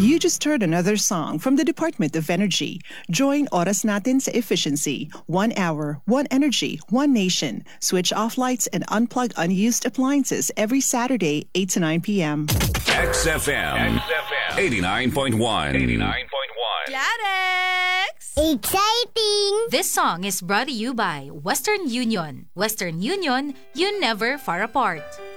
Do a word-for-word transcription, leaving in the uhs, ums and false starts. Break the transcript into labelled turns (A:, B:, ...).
A: You just heard another song from the Department of Energy. Join Oras Natin sa Efficiency. One hour, one energy, one nation. Switch off lights and unplug unused appliances every Saturday, eight to nine p.m.
B: X F M. X F M. eighty-nine point one. eighty-nine point one.
C: Clarex!
D: Exciting!
C: This song is brought to you by Western Union. Western Union, you never far apart.